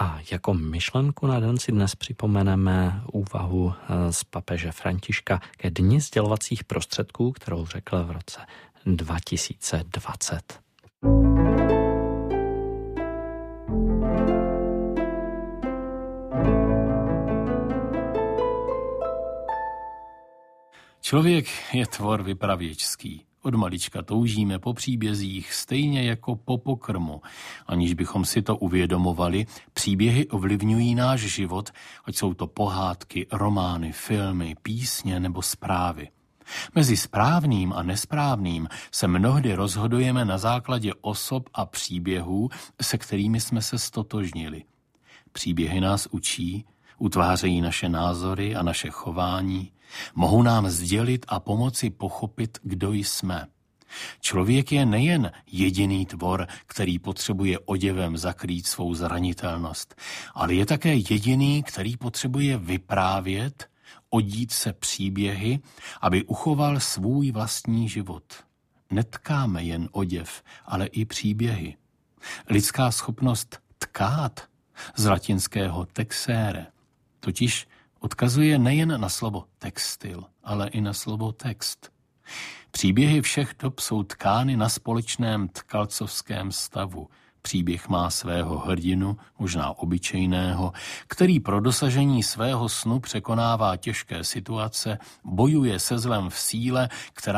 A jako myšlenku na den si dnes připomeneme úvahu z papeže Františka ke dni sdělovacích prostředků, kterou řekl v roce 2020. Člověk je tvor vypravěčský. Od malička toužíme po příbězích stejně jako po pokrmu. Aniž bychom si to uvědomovali, příběhy ovlivňují náš život, ať jsou to pohádky, romány, filmy, písně nebo zprávy. Mezi správným a nesprávným se mnohdy rozhodujeme na základě osob a příběhů, se kterými jsme se stotožnili. Příběhy nás učí, utvářejí naše názory a naše chování, mohou nám sdělit a pomoci pochopit, kdo jsme. Člověk je nejen jediný tvor, který potřebuje oděvem zakrýt svou zranitelnost, ale je také jediný, který potřebuje vyprávět, odít se příběhy, aby uchoval svůj vlastní život. Netkáme jen oděv, ale i příběhy. Lidská schopnost tkát, z latinského texere, totiž odkazuje nejen na slovo textil, ale i na slovo text. Příběhy všech dob jsou tkány na společném tkalcovském stavu. Příběh má svého hrdinu, možná obyčejného, který pro dosažení svého snu překonává těžké situace, bojuje se zlem v síle, která